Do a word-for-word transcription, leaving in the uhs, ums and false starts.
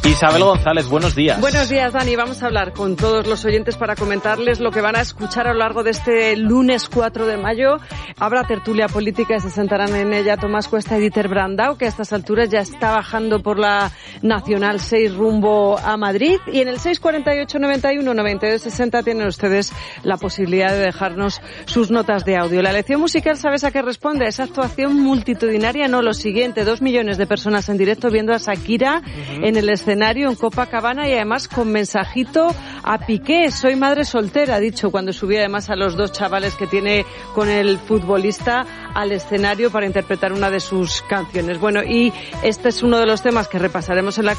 Isabel González, buenos días. Buenos días, Dani. Vamos a hablar con todos los oyentes para comentarles lo que van a escuchar a lo largo de este lunes cuatro de mayo. Habrá tertulia política y se sentarán en ella Tomás Cuesta y Dieter Brandau, que a estas alturas ya está bajando por la Nacional seis rumbo a Madrid. Y en el seis cuarenta y ocho, noventa y uno, noventa y dos, sesenta tienen ustedes la posibilidad de dejarnos sus notas de audio. La lección musical, ¿sabes a qué responde? A esa actuación multitudinaria, no, lo siguiente, dos millones de personas en directo viendo a Shakira uh-huh. en el escenario en Copacabana y además con mensajito a Piqué. Soy madre soltera, ha dicho cuando subía además a los dos chavales que tiene con el futbolista al escenario para interpretar una de sus canciones. Bueno, y este es uno de los temas que repasaremos en la